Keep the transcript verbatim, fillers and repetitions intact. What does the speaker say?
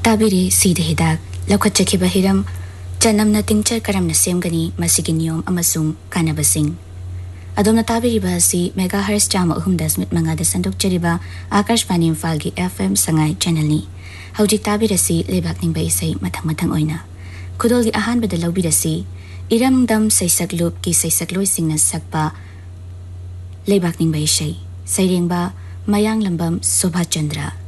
Tabiri sida hidak laukhatchakiba hiram chanamna tingchar karamna semgani masigi niyom amasung kanabasing. Adomna tabiriba si megahertz chama uhum dasmit mangada sandokchariba Akashvani Imphal F M sangai channel ni. Haujik tabirasi lebak ningba isay mathang-mathang oina. Kudolgi ahanbada laubirasi iramdam saysaglup ki saysagloy singna sakpa lebak ningba isay. Sayrengba Mayang Lambam Sobha Chandra.